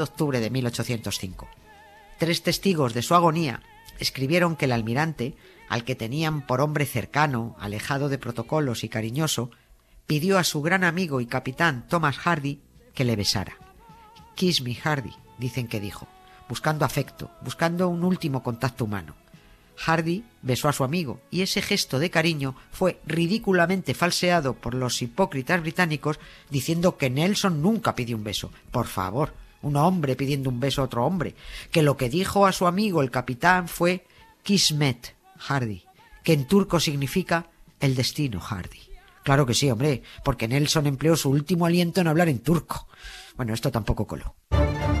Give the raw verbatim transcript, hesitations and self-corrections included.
de octubre de mil ochocientos cinco. Tres testigos de su agonía escribieron que el almirante, al que tenían por hombre cercano, alejado de protocolos y cariñoso, pidió a su gran amigo y capitán Thomas Hardy que le besara. «Kiss me, Hardy», dicen que dijo, buscando afecto, buscando un último contacto humano. Hardy besó a su amigo y ese gesto de cariño fue ridículamente falseado por los hipócritas británicos diciendo que Nelson nunca pidió un beso. Por favor, un hombre pidiendo un beso a otro hombre. Que lo que dijo a su amigo el capitán fue «Kismet, Hardy», que en turco significa «el destino, Hardy». Claro que sí, hombre, porque Nelson empleó su último aliento en hablar en turco. Bueno, esto tampoco coló.